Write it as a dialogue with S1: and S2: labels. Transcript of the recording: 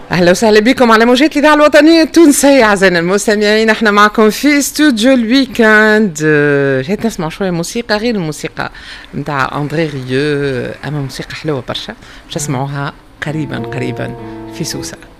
S1: اهلا وسهلا بكم على موجات الاذاعه الوطنيه التونسيه. اعزائنا المستمعين، احنا معكم في استوديو الويكاند. جيت نسمع شويه موسيقى غير الموسيقى نتاع اندري ريو، اما موسيقى حلوه برشا باش تسمعوها قريبا في سوسه.